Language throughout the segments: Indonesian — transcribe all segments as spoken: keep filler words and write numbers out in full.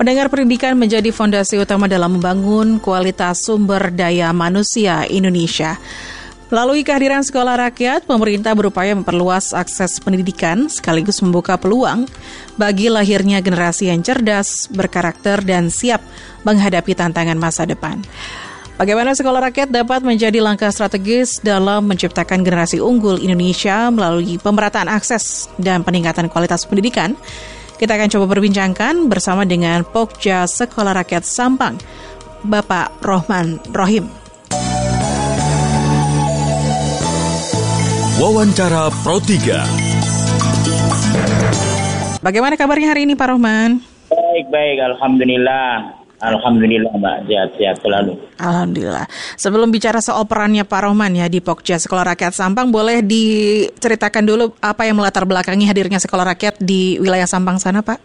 Pendengar, pendidikan menjadi fondasi utama dalam membangun kualitas sumber daya manusia Indonesia. Melalui kehadiran sekolah rakyat, pemerintah berupaya memperluas akses pendidikan sekaligus membuka peluang bagi lahirnya generasi yang cerdas, berkarakter, dan siap menghadapi tantangan masa depan. Bagaimana sekolah rakyat dapat menjadi langkah strategis dalam menciptakan generasi unggul Indonesia melalui pemerataan akses dan peningkatan kualitas pendidikan? Kita akan coba berbincangkan bersama dengan Pokja Sekolah Rakyat Sampang, Bapak Rohman Rohim. Wawancara Pro tiga. Bagaimana kabarnya hari ini, Pak Rohman? Baik, baik. Alhamdulillah. Alhamdulillah, Mbak. Sehat-sehat selalu. Alhamdulillah. Sebelum bicara soal perannya Pak Rohman ya di Pokja Sekolah Rakyat Sampang, boleh diceritakan dulu apa yang melatar belakangi hadirnya sekolah rakyat di wilayah Sampang sana, Pak?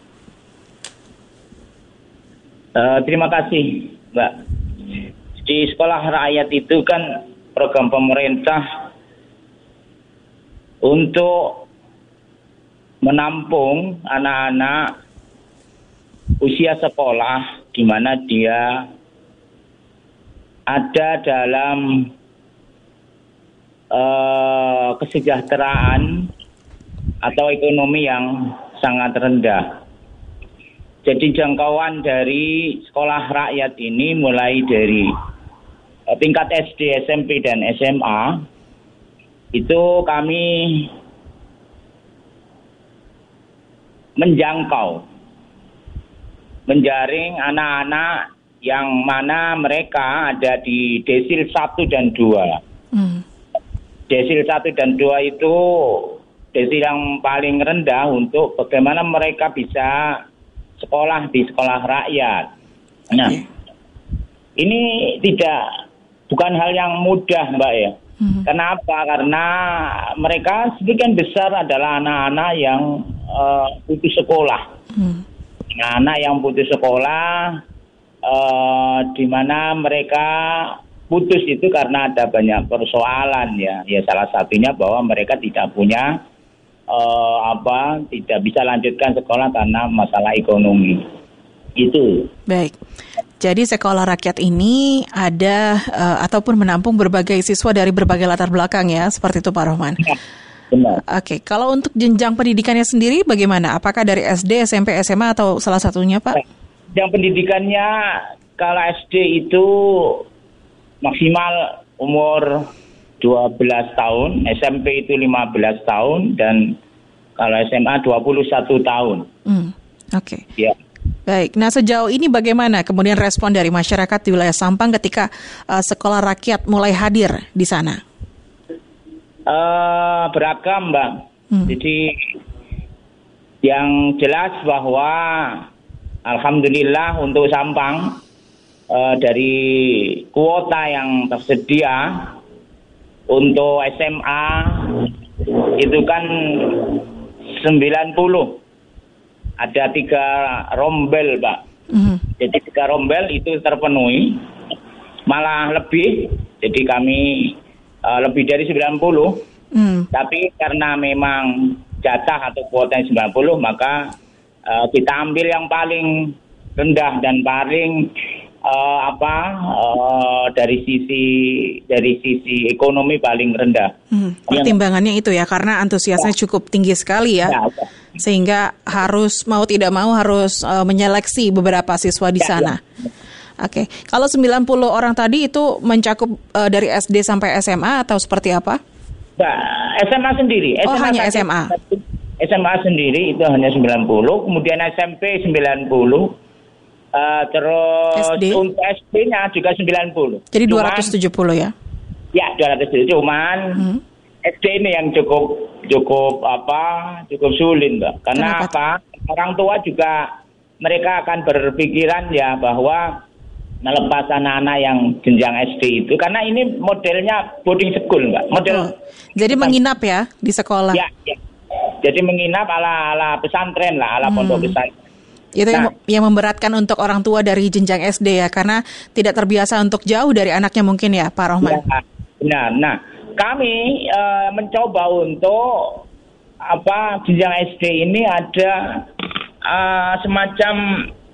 Uh, terima kasih, Mbak. Di sekolah rakyat itu kan program pemerintah untuk menampung anak-anak usia sekolah di mana dia ada dalam uh, kesejahteraan atau ekonomi yang sangat rendah. Jadi jangkauan dari sekolah rakyat ini mulai dari uh, tingkat S D, S M P, dan S M A itu kami menjangkau menjaring anak-anak yang mana mereka ada di desil satu dan dua. Hmm. Desil satu dan dua itu desil yang paling rendah untuk bagaimana mereka bisa sekolah di sekolah rakyat. Nah, okay. Ini tidak bukan hal yang mudah, Mbak ya. Hmm. Kenapa? Karena mereka sebagian besar adalah anak-anak yang uh, putus sekolah. Hmm. Anak yang putus sekolah, uh, di mana mereka putus itu karena ada banyak persoalan ya. Ya salah satunya bahwa mereka tidak punya uh, apa, tidak bisa lanjutkan sekolah karena masalah ekonomi. Itu. Baik. Jadi sekolah rakyat ini ada uh, ataupun menampung berbagai siswa dari berbagai latar belakang ya, seperti itu Pak Rohman. Ya. Benar. Oke, kalau untuk jenjang pendidikannya sendiri bagaimana? Apakah dari S D, S M P, S M A atau salah satunya, Pak? Jenjang pendidikannya kalau S D itu maksimal umur dua belas tahun, S M P itu lima belas tahun, dan kalau S M A dua puluh satu tahun. Hmm, Oke. Okay. Ya. Baik, nah sejauh ini bagaimana kemudian respon dari masyarakat di wilayah Sampang ketika uh, sekolah rakyat mulai hadir di sana? Uh, beragam, Mbak. Hmm. Jadi yang jelas bahwa alhamdulillah untuk Sampang uh, dari kuota yang tersedia untuk S M A itu kan sembilan puluh. Ada tiga rombel, Mbak. Hmm. Jadi tiga rombel itu terpenuhi, malah lebih. Jadi kami Uh, lebih dari sembilan puluh, hmm. tapi karena memang jatah atau kuota yang sembilan puluh, maka uh, kita ambil yang paling rendah dan paling uh, apa uh, dari sisi dari sisi ekonomi paling rendah. Hmm. Pertimbangannya yang, itu ya, karena antusiasnya ya. cukup tinggi sekali ya, ya, ya. Sehingga harus mau tidak mau harus uh, menyeleksi beberapa siswa di ya, sana. Ya. Oke, okay. Kalau sembilan puluh orang tadi itu mencakup uh, dari S D sampai S M A atau seperti apa? Nah, S M A sendiri. Oh, S M A hanya S M A? S M A sendiri itu hanya sembilan puluh, kemudian S M P sembilan puluh, uh, terus S D? Untuk S D-nya juga sembilan puluh. Jadi cuman, dua ratus tujuh puluh ya? Ya, dua ratus tujuh puluh, cuman hmm. S D ini yang cukup, cukup apa, cukup sulit, Mbak. Karena Kenapa? apa? Orang tua juga, mereka akan berpikiran ya bahwa melepas anak-anak yang jenjang S D itu, karena ini modelnya boarding school, Mbak. Model. Oh, jadi kita, menginap ya di sekolah. Ya, ya. Jadi menginap ala ala pesantren lah, ala hmm. pondok pesantren. Itu nah, yang, yang memberatkan untuk orang tua dari jenjang S D ya, karena tidak terbiasa untuk jauh dari anaknya mungkin ya, Pak Rohman. Ya, benar. Nah, kami uh, mencoba untuk apa jenjang S D ini ada uh, semacam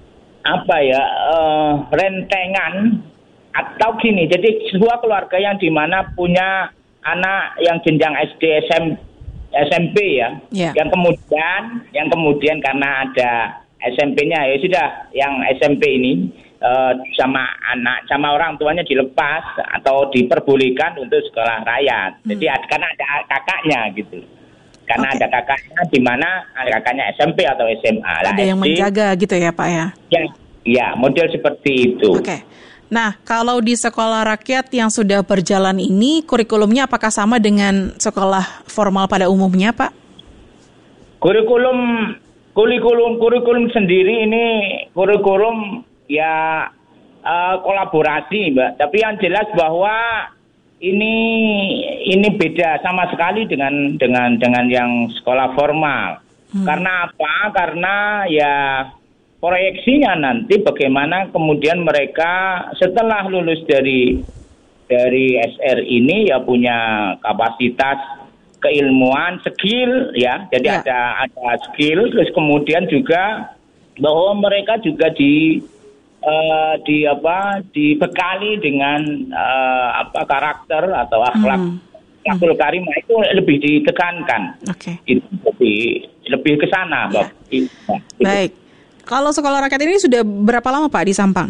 apa ya uh, rentengan atau gini. Jadi sebuah keluarga yang dimana punya anak yang jenjang S D, S M, S M P ya, yeah. yang kemudian yang kemudian karena ada S M P-nya ya sudah, yang S M P ini uh, sama anak sama orang tuanya dilepas atau diperbolehkan untuk sekolah rakyat. Hmm. Jadi karena ada kakaknya gitu. Karena okay. ada kakaknya di mana kakaknya S M P atau S M A. Ada lah, yang S D, menjaga gitu ya Pak ya? Ya, ya model seperti itu. Oke. Okay. Nah, kalau di sekolah rakyat yang sudah berjalan ini, kurikulumnya apakah sama dengan sekolah formal pada umumnya, Pak? Kurikulum, kurikulum, kurikulum sendiri ini kurikulum ya uh, kolaborasi, Mbak. Tapi yang jelas bahwa ini ini beda sama sekali dengan dengan dengan yang sekolah formal. Hmm. Karena apa? Karena ya proyeksinya nanti bagaimana kemudian mereka setelah lulus dari dari S R ini ya punya kapasitas keilmuan, skill ya. Jadi ya. ada ada skill, terus kemudian juga bahwa mereka juga di uh, di apa dibekali dengan uh, apa karakter atau akhlak hmm. akhlak hmm. karimah itu lebih ditekankan. Oke. Okay. Itu lebih lebih ke sana, ya. Bapak. Baik. Kalau sekolah rakyat ini sudah berapa lama Pak di Sampang?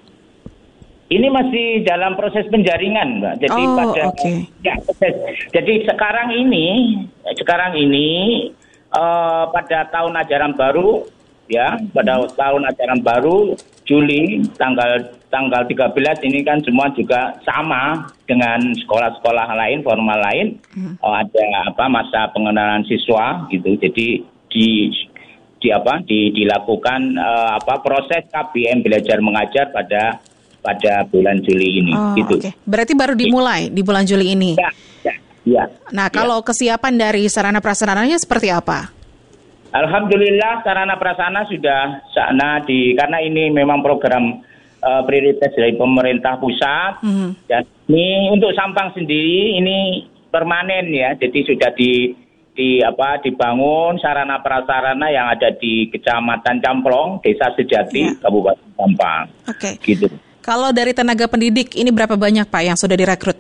Ini masih dalam proses penjaringan, Mbak. Jadi oh, pada okay. ya, proses. Jadi sekarang ini, sekarang ini uh, pada tahun ajaran baru, ya, pada hmm. tahun ajaran baru Juli tanggal tanggal tiga belas ini kan semua juga sama dengan sekolah-sekolah lain, formal lain. Hmm. Uh, ada apa masa pengenalan siswa gitu. Jadi di di apa di dilakukan uh, apa proses K B M belajar mengajar pada pada bulan Juli ini oh, gitu. Okay. Berarti baru dimulai di bulan Juli ini. Ya, ya, ya. Nah, kalau ya. kesiapan dari sarana prasarananya seperti apa? Alhamdulillah sarana prasarana sudah sana di karena ini memang program uh, prioritas dari pemerintah pusat mm-hmm. dan ini untuk Sampang sendiri ini permanen ya. Jadi sudah di di apa dibangun sarana prasarana yang ada di Kecamatan Camplong, Desa Sejati, ya. Kabupaten Sampang. Oke. Okay. Gitu. Kalau dari tenaga pendidik ini berapa banyak Pak yang sudah direkrut?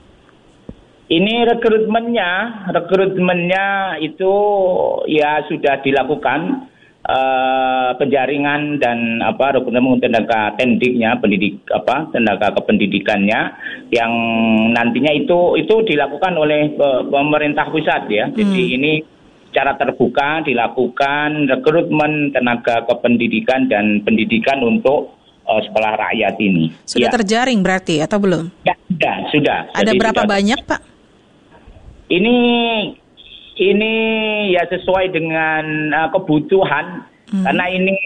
Ini rekrutmennya, rekrutmennya itu ya sudah dilakukan uh, penjaringan dan apa rekrutmen tenaga pendidiknya, pendidik apa tenaga kependidikannya yang nantinya itu itu dilakukan oleh pemerintah pusat ya. Hmm. Jadi ini secara terbuka dilakukan rekrutmen tenaga kependidikan dan pendidikan untuk uh, sekolah rakyat ini. Sudah ya. Terjaring berarti atau belum? Ya, sudah, sudah. Ada Jadi berapa sudah. banyak Pak? Ini ini ya sesuai dengan uh, kebutuhan hmm. karena ini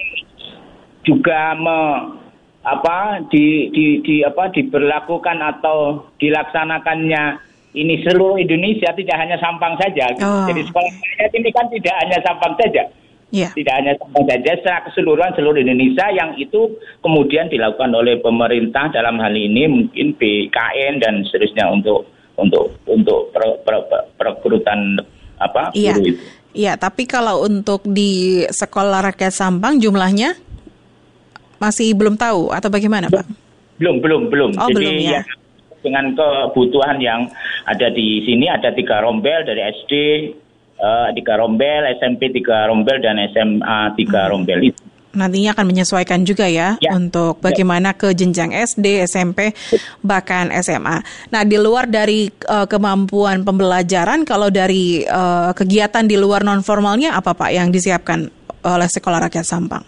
juga me, apa di, di di apa diberlakukan atau dilaksanakannya ini seluruh Indonesia, tidak hanya Sampang saja. Oh. Jadi sekolah rakyat ini kan tidak hanya Sampang saja. Yeah. Tidak hanya Sampang saja, secara keseluruhan seluruh Indonesia yang itu kemudian dilakukan oleh pemerintah dalam hal ini mungkin B K N dan seterusnya untuk untuk untuk perekrutan apa iya. guru itu. Iya, tapi kalau untuk di sekolah rakyat Sampang jumlahnya masih belum tahu atau bagaimana, Pak? Belum, belum, belum. Oh, Jadi belum ya. ya, dengan kebutuhan yang ada di sini ada tiga rombel dari S D, uh, tiga rombel, S M P tiga rombel dan S M A tiga hmm. rombel itu. Nantinya akan menyesuaikan juga ya, ya untuk bagaimana ya. Ke jenjang S D, S M P, bahkan S M A. Nah, di luar dari uh, kemampuan pembelajaran, kalau dari uh, kegiatan di luar non-formalnya, apa Pak yang disiapkan oleh Sekolah Rakyat Sampang?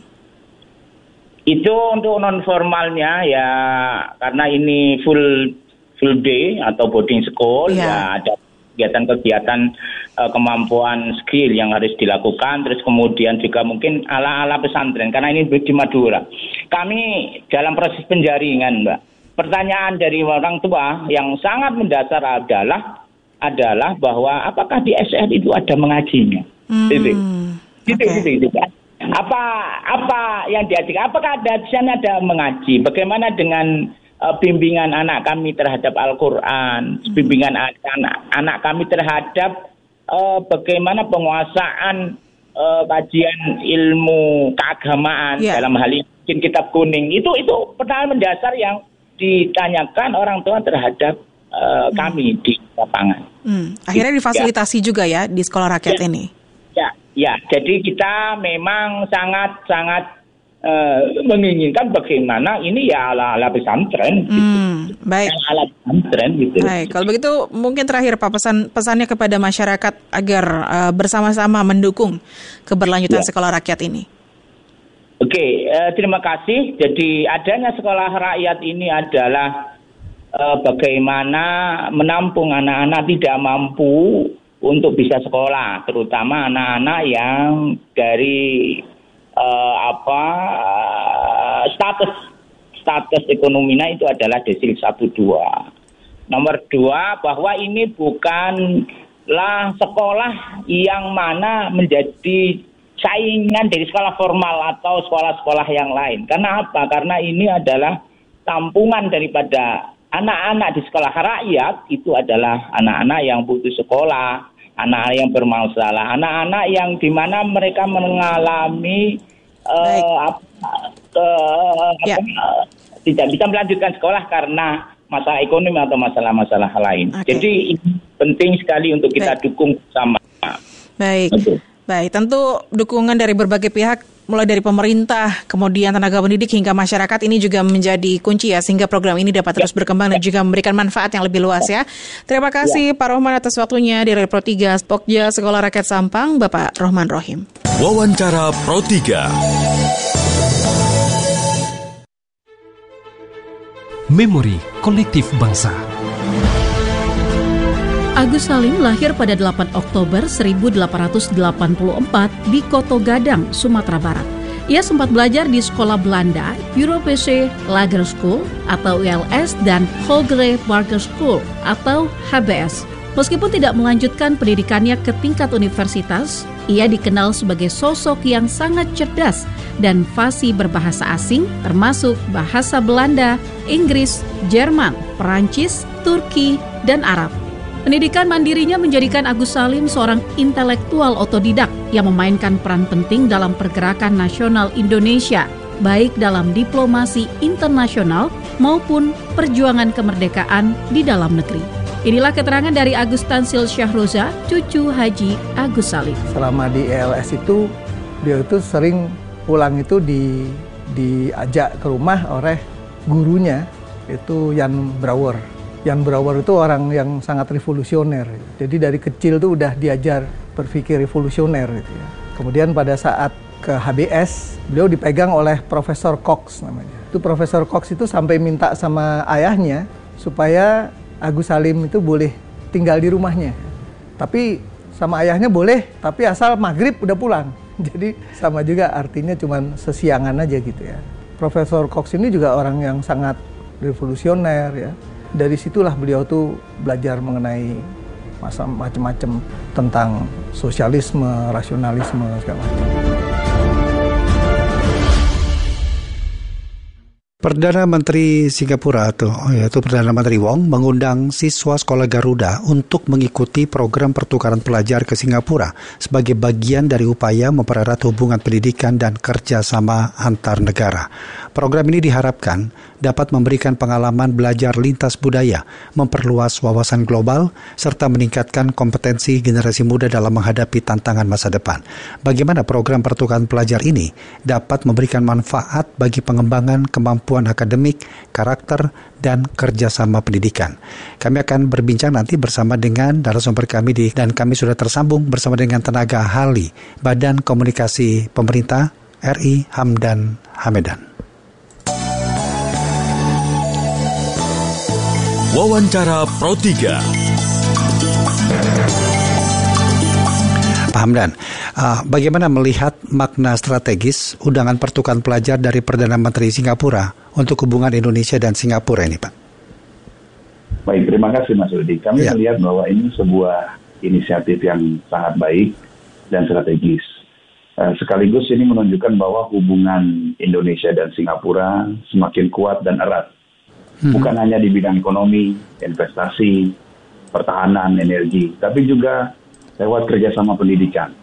Itu untuk non-formalnya ya, karena ini full full day atau boarding school, ya, ya ada kegiatan-kegiatan uh, kemampuan skill yang harus dilakukan, terus kemudian juga mungkin ala-ala pesantren, karena ini di Madura. Kami dalam proses penjaringan, Mbak. Pertanyaan dari orang tua yang sangat mendasar adalah adalah bahwa apakah di S R itu ada mengajinya? Hmm, gitu. Gitu, okay. gitu, gitu, kan? Apa apa yang diajarkan? Apakah ada di sana ada mengaji? Bagaimana dengan Uh, bimbingan anak kami terhadap Al-Quran, hmm. bimbingan anak, anak kami terhadap uh, bagaimana penguasaan uh, kajian ilmu keagamaan yeah. dalam hal ini mungkin kitab kuning itu itu pertanyaan mendasar yang ditanyakan orang tua terhadap uh, hmm. kami di lapangan. Hmm. Akhirnya difasilitasi ya. juga ya di sekolah rakyat ya. ini. Ya, ya. Jadi kita memang sangat sangat Uh, menginginkan bagaimana ini ya ala ala pesantren, hmm, gitu. Baik. Ala pesantren gitu. Baik. Kalau begitu mungkin terakhir Pak pesan pesannya kepada masyarakat agar uh, bersama-sama mendukung keberlanjutan ya. sekolah rakyat ini. Oke, uh, terima kasih. Jadi adanya sekolah rakyat ini adalah uh, bagaimana menampung anak-anak tidak mampu untuk bisa sekolah, terutama anak-anak yang dari Uh, apa uh, status status ekonominya itu adalah desil satu dua. Nomor dua, bahwa ini bukanlah sekolah yang mana menjadi saingan dari sekolah formal atau sekolah-sekolah yang lain. Karena apa? Karena ini adalah tampungan daripada anak-anak di sekolah rakyat, itu adalah anak-anak yang butuh sekolah, anak-anak yang bermasalah, anak-anak yang di mana mereka mengalami uh, apa, uh, ya. apa, tidak bisa melanjutkan sekolah karena masalah ekonomi atau masalah-masalah lain. Okay. Jadi ini penting sekali untuk kita Baik. dukung bersama. Baik. Betul. Baik, tentu dukungan dari berbagai pihak, mulai dari pemerintah, kemudian tenaga pendidik hingga masyarakat ini juga menjadi kunci ya, sehingga program ini dapat terus berkembang dan juga memberikan manfaat yang lebih luas ya. Terima kasih ya. Pak Rohman atas waktunya di Pro tiga Pokja Sekolah Rakyat Sampang, Bapak Rohman Rohim. Wawancara Pro tiga. Memori Kolektif Bangsa. Agus Salim lahir pada delapan Oktober seribu delapan ratus delapan puluh empat di Koto Gadang, Sumatera Barat. Ia sempat belajar di sekolah Belanda, Europese Lager School atau U L S dan Hogere Barger School atau H B S. Meskipun tidak melanjutkan pendidikannya ke tingkat universitas, ia dikenal sebagai sosok yang sangat cerdas dan fasih berbahasa asing termasuk bahasa Belanda, Inggris, Jerman, Perancis, Turki, dan Arab. Pendidikan mandirinya menjadikan Agus Salim seorang intelektual otodidak yang memainkan peran penting dalam pergerakan nasional Indonesia, baik dalam diplomasi internasional maupun perjuangan kemerdekaan di dalam negeri. Inilah keterangan dari Agus Tansil Syahroza, cucu Haji Agus Salim. Selama di E L S itu, dia itu sering pulang itu di diajak ke rumah oleh gurunya, itu Jan Brouwer. Jan Brouwer itu orang yang sangat revolusioner. Jadi dari kecil tuh udah diajar berpikir revolusioner gitu ya. Kemudian pada saat ke H B S, beliau dipegang oleh Profesor Cox namanya. Itu Profesor Cox itu sampai minta sama ayahnya supaya Agus Salim itu boleh tinggal di rumahnya. Tapi sama ayahnya boleh, tapi asal maghrib udah pulang. Jadi sama juga artinya cuman sesiangan aja gitu ya. Profesor Cox ini juga orang yang sangat revolusioner ya. Dari situlah beliau tuh belajar mengenai masa macam-macam tentang sosialisme, rasionalisme segala macam. Perdana Menteri Singapura atau yaitu Perdana Menteri Wong mengundang siswa sekolah Garuda untuk mengikuti program pertukaran pelajar ke Singapura sebagai bagian dari upaya mempererat hubungan pendidikan dan kerjasama antar negara. Program ini diharapkan dapat memberikan pengalaman belajar lintas budaya, memperluas wawasan global, serta meningkatkan kompetensi generasi muda dalam menghadapi tantangan masa depan. Bagaimana program pertukaran pelajar ini dapat memberikan manfaat bagi pengembangan kemampuan akademik, karakter, dan kerjasama pendidikan. Kami akan berbincang nanti bersama dengan narasumber kami di, dan kami sudah tersambung bersama dengan tenaga ahli Badan Komunikasi Pemerintah R I Hamdan Hamedan. Wawancara Pro tiga. Pak Hamdan, uh, bagaimana melihat makna strategis undangan pertukaran pelajar dari Perdana Menteri Singapura untuk hubungan Indonesia dan Singapura ini, Pak? Baik, terima kasih Mas Rudi. Kami ya. melihat bahwa ini sebuah inisiatif yang sangat baik dan strategis. Uh, sekaligus ini menunjukkan bahwa hubungan Indonesia dan Singapura semakin kuat dan erat. Hmm. Bukan hanya di bidang ekonomi, investasi, pertahanan, energi, tapi juga lewat kerjasama pendidikan.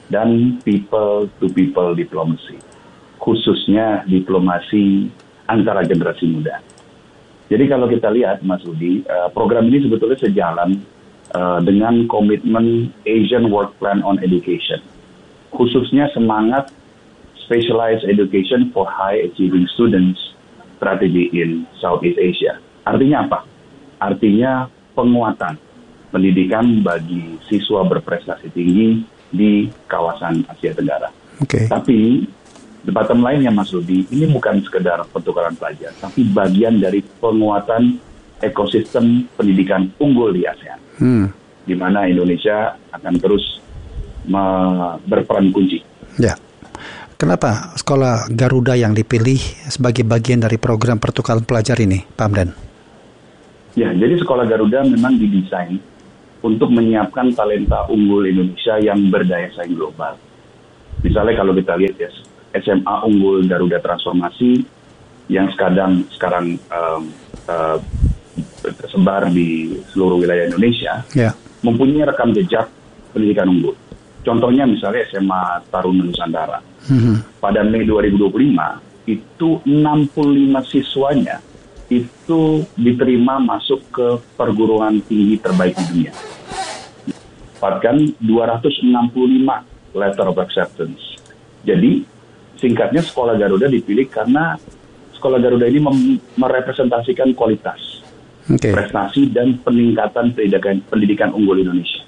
dan people-to-people diplomacy, khususnya diplomasi antara generasi muda. Jadi kalau kita lihat, Mas Rudi, program ini sebetulnya sejalan uh, dengan komitmen Asian Work Plan on Education, khususnya semangat Specialized Education for High Achieving Students Strategy in Southeast Asia. Artinya apa? Artinya penguatan pendidikan bagi siswa berprestasi tinggi di kawasan Asia Tenggara. Okay. Tapi the bottom line-nya, Mas Rudi, ini bukan sekedar pertukaran pelajar, tapi bagian dari penguatan ekosistem pendidikan unggul di ASEAN, hmm. di mana Indonesia akan terus me- berperan kunci. Ya. Kenapa sekolah Garuda yang dipilih sebagai bagian dari program pertukaran pelajar ini, Pak Hamdan? Ya, jadi sekolah Garuda memang didesain untuk menyiapkan talenta unggul Indonesia yang berdaya saing global. Misalnya kalau kita lihat ya, S M A unggul Garuda Transformasi yang sekarang sekarang um, uh, tersebar di seluruh wilayah Indonesia, yeah. mempunyai rekam jejak pendidikan unggul. Contohnya misalnya S M A Taruna Nusantara. Mm-hmm. Pada Mei dua ribu dua puluh lima, itu enam puluh lima siswanya itu diterima masuk ke perguruan tinggi terbaik di dunia. Dapatkan dua ratus enam puluh lima letter of acceptance. Jadi, singkatnya sekolah Garuda dipilih karena sekolah Garuda ini mem- merepresentasikan kualitas, okay. prestasi, dan peningkatan pendidikan, pendidikan unggul Indonesia.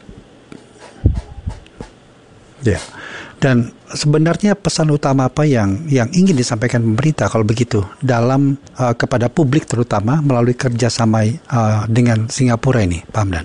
Ya, yeah. Dan sebenarnya pesan utama apa yang yang ingin disampaikan pemerintah kalau begitu dalam uh, kepada publik terutama melalui kerjasama uh, dengan Singapura ini, Pak Hamdan?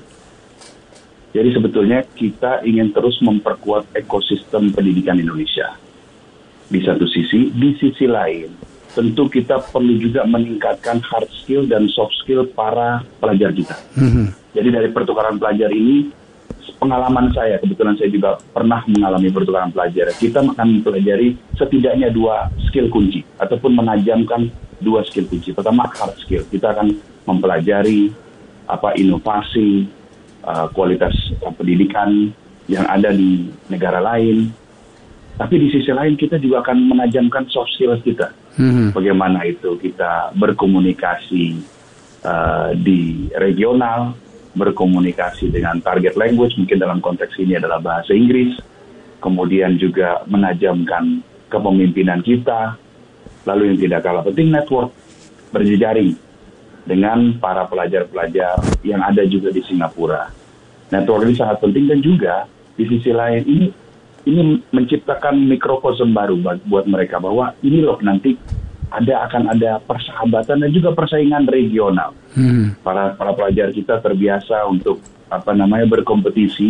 Jadi sebetulnya kita ingin terus memperkuat ekosistem pendidikan Indonesia. Di satu sisi, di sisi lain, tentu kita perlu juga meningkatkan hard skill dan soft skill para pelajar kita. Mm-hmm. Jadi dari pertukaran pelajar ini, pengalaman saya, kebetulan saya juga pernah mengalami pertukaran pelajar, kita akan mempelajari setidaknya dua skill kunci, ataupun menajamkan dua skill kunci. Pertama, hard skill. Kita akan mempelajari apa inovasi, uh, kualitas uh, pendidikan yang ada di negara lain. Tapi di sisi lain kita juga akan menajamkan soft skills kita. Mm-hmm. Bagaimana itu kita berkomunikasi uh, di regional, berkomunikasi dengan target language, mungkin dalam konteks ini adalah bahasa Inggris, kemudian juga menajamkan kepemimpinan kita, lalu yang tidak kalah penting network, berjejaring dengan para pelajar-pelajar yang ada juga di Singapura. Network ini sangat penting, dan juga di sisi lain ini ini menciptakan mikrokosm baru buat mereka, bahwa ini loh nanti ada akan ada persahabatan dan juga persaingan regional. Hmm. Para para pelajar kita terbiasa untuk apa namanya berkompetisi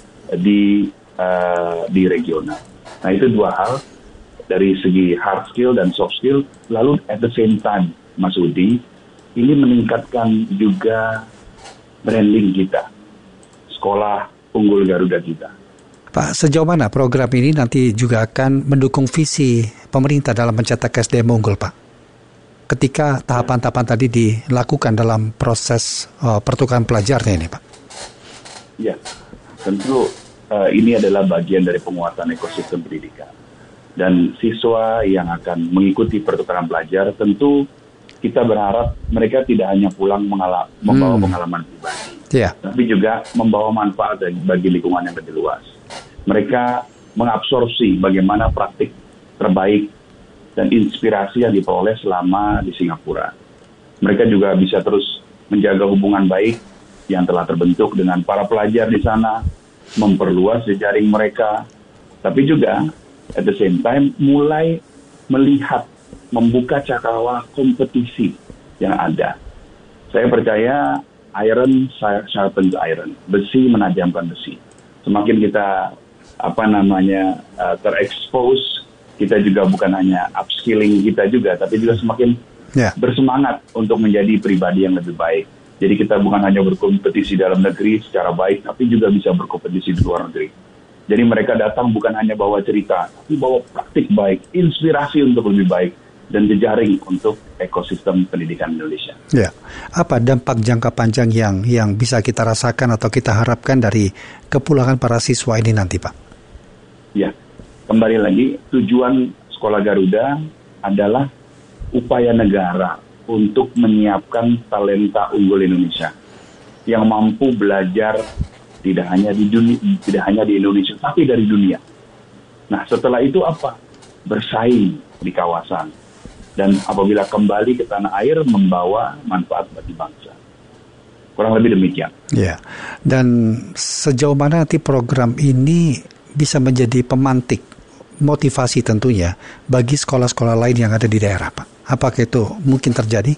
di uh, di regional. Nah, itu dua hal dari segi hard skill dan soft skill. Lalu at the same time, Mas Udi, ini meningkatkan juga branding kita, sekolah unggul Garuda kita. Pak, sejauh mana program ini nanti juga akan mendukung visi pemerintah dalam mencetak S D M unggul, Pak? Ketika tahapan-tahapan tadi dilakukan dalam proses uh, pertukaran pelajarnya ini, Pak? Ya, tentu uh, ini adalah bagian dari penguatan ekosistem pendidikan. Dan siswa yang akan mengikuti pertukaran pelajar, tentu kita berharap mereka tidak hanya pulang mengala- membawa hmm. pengalaman pribadi, yeah. tapi juga membawa manfaat bagi lingkungan yang lebih luas. Mereka mengabsorpsi bagaimana praktik terbaik dan inspirasi yang diperoleh selama di Singapura. Mereka juga bisa terus menjaga hubungan baik yang telah terbentuk dengan para pelajar di sana, memperluas jejaring mereka, tapi juga at the same time mulai melihat, membuka cakrawala kompetisi yang ada. Saya percaya iron sharpens iron, besi menajamkan besi. Semakin kita apa namanya uh, terekspos, kita juga bukan hanya upskilling kita juga, tapi juga semakin yeah. bersemangat untuk menjadi pribadi yang lebih baik. Jadi kita bukan hanya berkompetisi dalam negeri secara baik, tapi juga bisa berkompetisi di luar negeri. Jadi mereka datang bukan hanya bawa cerita, tapi bawa praktik baik, inspirasi untuk lebih baik, dan jejaring untuk ekosistem pendidikan Indonesia. Ya, apa dampak jangka panjang yang yang bisa kita rasakan atau kita harapkan dari kepulangan para siswa ini nanti, Pak? Ya, kembali lagi, tujuan Sekolah Garuda adalah upaya negara untuk menyiapkan talenta unggul Indonesia yang mampu belajar tidak hanya di dunia, tidak hanya di Indonesia, tapi dari dunia. Nah, setelah itu apa? Bersaing di kawasan. Dan apabila kembali ke tanah air, membawa manfaat bagi bangsa. Kurang lebih demikian. Ya, dan sejauh mana nanti program ini bisa menjadi pemantik, motivasi tentunya, bagi sekolah-sekolah lain yang ada di daerah, Pak? Apakah itu mungkin terjadi?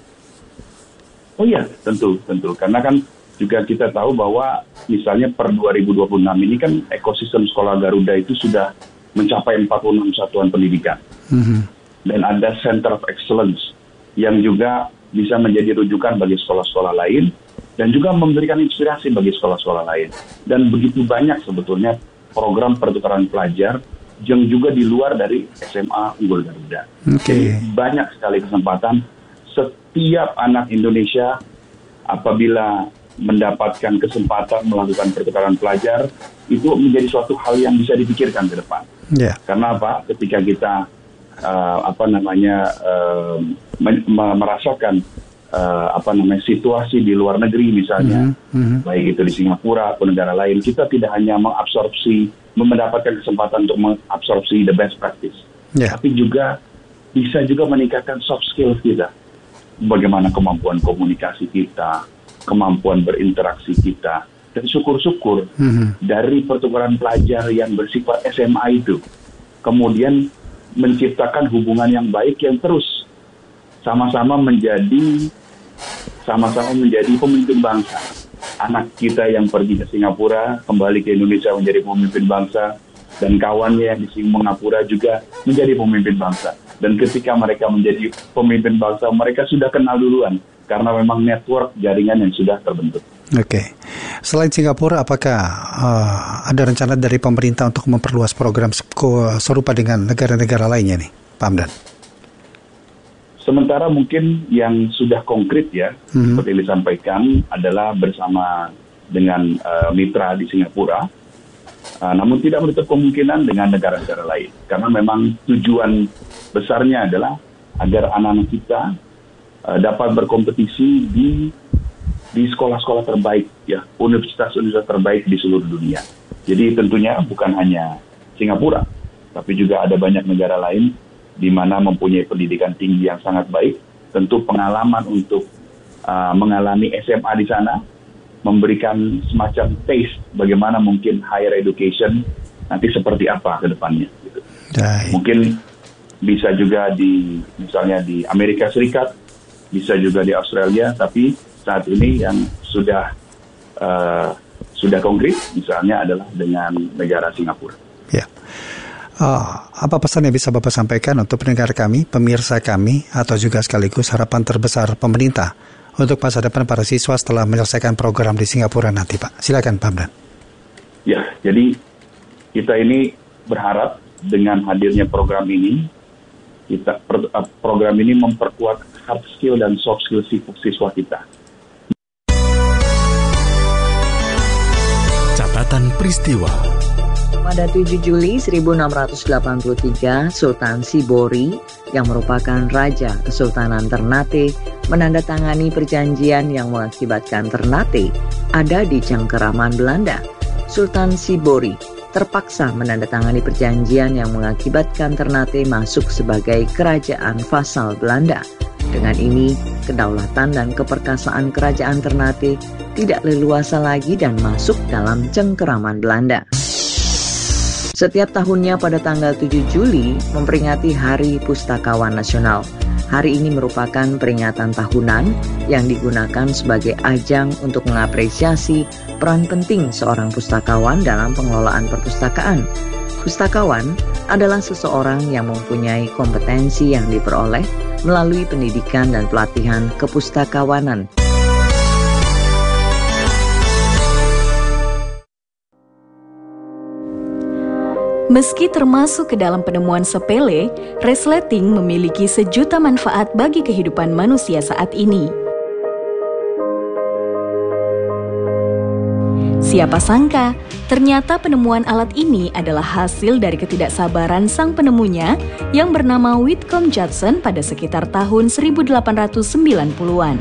Oh iya, tentu, tentu. Karena kan juga kita tahu bahwa misalnya per dua ribu dua puluh enam ini kan ekosistem Sekolah Garuda itu sudah mencapai empat puluh enam satuan pendidikan. Mm-hmm. Dan ada Center of Excellence yang juga bisa menjadi rujukan bagi sekolah-sekolah lain dan juga memberikan inspirasi bagi sekolah-sekolah lain. Dan begitu banyak sebetulnya program pertukaran pelajar yang juga di luar dari S M A Unggul Garuda. Okay. Jadi banyak sekali kesempatan. Setiap anak Indonesia apabila mendapatkan kesempatan melakukan pertukaran pelajar, itu menjadi suatu hal yang bisa dipikirkan ke depan. Yeah. Karena apa? Ketika kita uh, apa namanya uh, men- merasakan uh, apa namanya situasi di luar negeri misalnya, mm-hmm. baik itu di Singapura atau negara lain, kita tidak hanya mengabsorpsi, mendapatkan kesempatan untuk mengabsorpsi the best practice, yeah. tapi juga bisa juga meningkatkan soft skills kita. Bagaimana kemampuan komunikasi kita, kemampuan berinteraksi kita, dan syukur-syukur mm-hmm. dari pertukaran pelajar yang bersifat S M A itu kemudian menciptakan hubungan yang baik yang terus sama-sama menjadi sama-sama menjadi pemimpin bangsa. Anak kita yang pergi ke Singapura kembali ke Indonesia menjadi pemimpin bangsa, dan kawannya yang di Singapura juga menjadi pemimpin bangsa. Dan ketika mereka menjadi pemimpin bangsa, mereka sudah kenal duluan karena memang network jaringan yang sudah terbentuk. Oke. Okay. Selain Singapura, apakah uh, ada rencana dari pemerintah untuk memperluas program serupa dengan negara-negara lainnya nih, Pak Hamdan? Sementara mungkin yang sudah konkret ya, mm-hmm. seperti yang disampaikan adalah bersama dengan uh, mitra di Singapura, uh, namun tidak menutup kemungkinan dengan negara-negara lain. Karena memang tujuan besarnya adalah agar anak-anak kita uh, dapat berkompetisi di di sekolah-sekolah terbaik, ya, universitas-universitas terbaik di seluruh dunia. Jadi tentunya bukan hanya Singapura, tapi juga ada banyak negara lain di mana mempunyai pendidikan tinggi yang sangat baik. Tentu pengalaman untuk uh, mengalami S M A di sana memberikan semacam taste bagaimana mungkin higher education nanti seperti apa ke depannya. Gitu. Mungkin bisa juga di misalnya di Amerika Serikat, bisa juga di Australia, tapi saat ini yang sudah uh, sudah konkret misalnya adalah dengan negara Singapura. Ya. Uh, apa pesan yang bisa Bapak sampaikan untuk pendengar kami, pemirsa kami, atau juga sekaligus harapan terbesar pemerintah untuk masa depan para siswa setelah menyelesaikan program di Singapura nanti, Pak? Silakan, Pak Hamdan. Ya, jadi kita ini berharap dengan hadirnya program ini, kita program ini memperkuat hard skill dan soft skill siswa kita. Catatan peristiwa. Pada tujuh Juli seribu enam ratus delapan puluh tiga, Sultan Sibori yang merupakan Raja Kesultanan Ternate menandatangani perjanjian yang mengakibatkan Ternate ada di cengkeraman Belanda. Sultan Sibori terpaksa menandatangani perjanjian yang mengakibatkan Ternate masuk sebagai kerajaan vasal Belanda. Dengan ini, kedaulatan dan keperkasaan kerajaan Ternate tidak leluasa lagi dan masuk dalam cengkeraman Belanda. Setiap tahunnya pada tanggal tujuh Juli memperingati Hari Pustakawan Nasional. Hari ini merupakan peringatan tahunan yang digunakan sebagai ajang untuk mengapresiasi peran penting seorang pustakawan dalam pengelolaan perpustakaan. Pustakawan adalah seseorang yang mempunyai kompetensi yang diperoleh melalui pendidikan dan pelatihan kepustakawanan. Meski termasuk ke dalam penemuan sepele, resleting memiliki sejuta manfaat bagi kehidupan manusia saat ini. Siapa sangka, ternyata penemuan alat ini adalah hasil dari ketidaksabaran sang penemunya yang bernama Whitcomb Judson pada sekitar tahun seribu delapan ratus sembilan puluhan.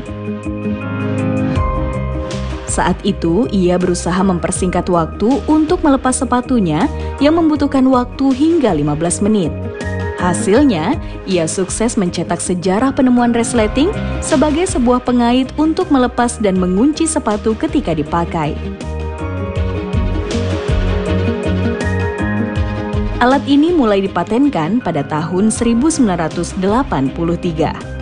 Saat itu, ia berusaha mempersingkat waktu untuk melepas sepatunya yang membutuhkan waktu hingga lima belas menit. Hasilnya, ia sukses mencetak sejarah penemuan resleting sebagai sebuah pengait untuk melepas dan mengunci sepatu ketika dipakai. Alat ini mulai dipatenkan pada tahun seribu sembilan ratus delapan puluh tiga.